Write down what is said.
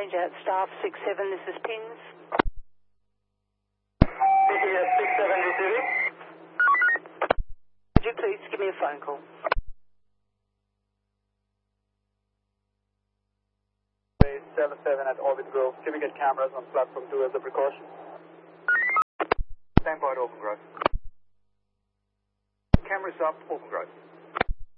change out staff 6-7, this is Pins. BTS 6-7 receiving. Could you please give me a phone call? 7-7 at Orbit Grove. Can we get cameras on platform 2 as a precaution? Standby at Open Grove. Cameras up, Open Grove.